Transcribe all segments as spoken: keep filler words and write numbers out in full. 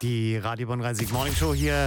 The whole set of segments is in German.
Die Radio Bonn Rhein-Sieg Morning Show hier.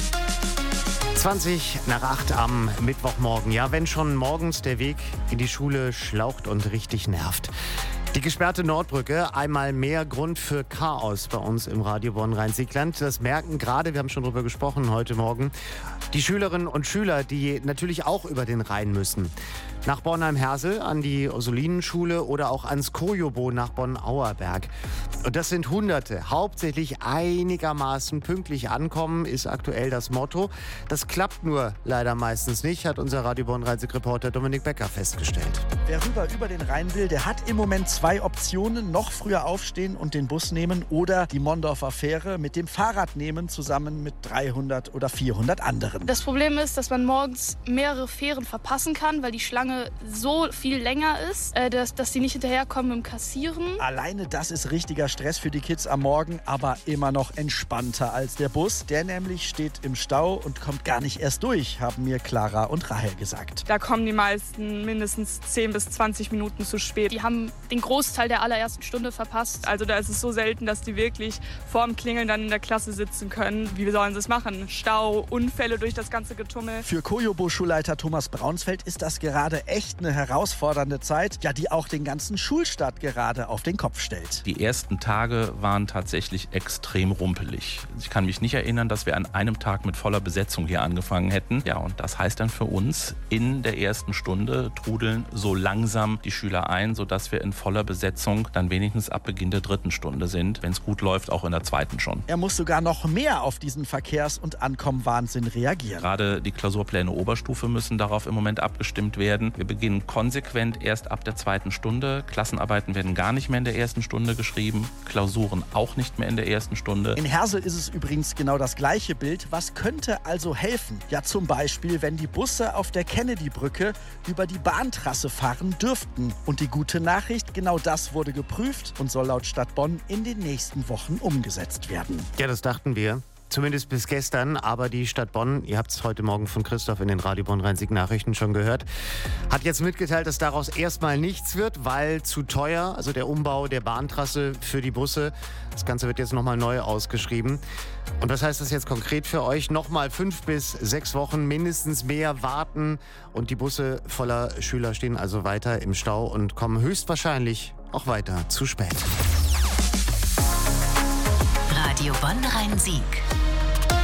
zwanzig nach acht am Mittwochmorgen. Ja, wenn schon morgens der Weg in die Schule schlaucht und richtig nervt. Die gesperrte Nordbrücke, einmal mehr Grund für Chaos bei uns im Radio Bonn Rhein-Sieg-Land. Das merken gerade, wir haben schon drüber gesprochen heute Morgen, die Schülerinnen und Schüler, die natürlich auch über den Rhein müssen. Nach Bornheim-Hersel an die Ursulinenschule oder auch ans Kojobo nach Bonn-Auerberg. Und das sind Hunderte. Hauptsächlich einigermaßen pünktlich ankommen, ist aktuell das Motto. Das klappt nur leider meistens nicht, hat unser Radio Bonn Rhein-Sieg-Reporter Dominik Becker festgestellt. Wer rüber über den Rhein will, der hat im Moment zwei Optionen. Noch früher aufstehen und den Bus nehmen oder die Mondorfer Fähre mit dem Fahrrad nehmen, zusammen mit dreihundert oder vierhundert anderen. Das Problem ist, dass man morgens mehrere Fähren verpassen kann, weil die Schlange so viel länger ist, äh, dass, dass die nicht hinterherkommen im Kassieren. Alleine das ist richtiger Stress für die Kids am Morgen, aber immer noch entspannter als der Bus. Der nämlich steht im Stau und kommt gar nicht erst durch, haben mir Clara und Rahel gesagt. Da kommen die meisten mindestens zehn bis zwanzig Minuten zu spät. Die haben den Großteil der allerersten Stunde verpasst. Also da ist es so selten, dass die wirklich vorm Klingeln dann in der Klasse sitzen können. Wie sollen sie es machen? Stau, Unfälle durch das ganze Getummel. Für Kojobo-Schulleiter Thomas Braunsfeld ist das gerade echt eine herausfordernde Zeit, ja, die auch den ganzen Schulstart gerade auf den Kopf stellt. Die ersten Tage waren tatsächlich extrem rumpelig. Ich kann mich nicht erinnern, dass wir an einem Tag mit voller Besetzung hier angefangen hätten. Ja, und das heißt dann für uns, in der ersten Stunde trudeln so langsam die Schüler ein, sodass wir in voller Besetzung dann wenigstens ab Beginn der dritten Stunde sind. Wenn es gut läuft, auch in der zweiten schon. Er muss sogar noch mehr auf diesen Verkehrs- und Ankommenwahnsinn reagieren. Gerade die Klausurpläne Oberstufe müssen darauf im Moment abgestimmt werden. Wir beginnen konsequent erst ab der zweiten Stunde. Klassenarbeiten werden gar nicht mehr in der ersten Stunde geschrieben. Klausuren auch nicht mehr in der ersten Stunde. In Hersel ist es übrigens genau das gleiche Bild. Was könnte also helfen? Ja, zum Beispiel, wenn die Busse auf der Kennedy-Brücke über die Bahntrasse fahren dürften. Und die gute Nachricht, genau das wurde geprüft und soll laut Stadt Bonn in den nächsten Wochen umgesetzt werden. Ja, das dachten wir. Zumindest bis gestern, aber die Stadt Bonn, ihr habt es heute Morgen von Christoph in den Radio Bonn Rhein-Sieg Nachrichten schon gehört, hat jetzt mitgeteilt, dass daraus erstmal nichts wird, weil zu teuer, also der Umbau der Bahntrasse für die Busse. Das Ganze wird jetzt nochmal neu ausgeschrieben. Und was heißt das jetzt konkret für euch? Nochmal fünf bis sechs Wochen mindestens mehr warten und die Busse voller Schüler stehen also weiter im Stau und kommen höchstwahrscheinlich auch weiter zu spät. Radio Bonn Rhein-Sieg.